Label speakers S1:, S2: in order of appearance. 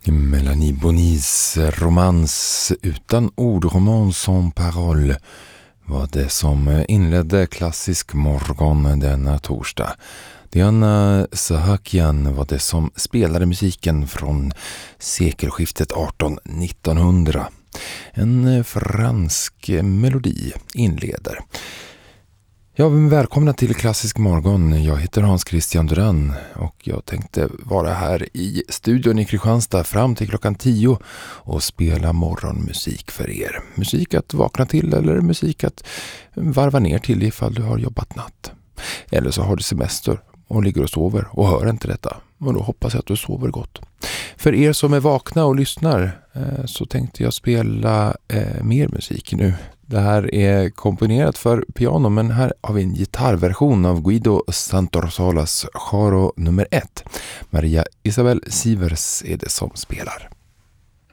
S1: Melanie Bonis romans utan ordroman som parole var det som inledde Klassisk morgon denna torsdag. Diana Sahakian var det som spelade musiken från sekelskiftet 1800-1900. En fransk melodi inleder. Ja, välkomna till Klassisk morgon. Jag heter Hans Christian Duran och jag tänkte vara här i studion i Kristianstad fram till klockan 10 och spela morgonmusik för er. Musik att vakna till eller musik att varva ner till ifall du har jobbat natt. Eller så har du semester och ligger och sover och hör inte detta. Och då hoppas jag att du sover gott. För er som är vakna och lyssnar så tänkte jag spela mer musik nu. Det här är komponerat för piano, men här har vi en gitarrversion av Guido Santorsolas Choro nummer 1. Maria Isabel Sivers är det som spelar.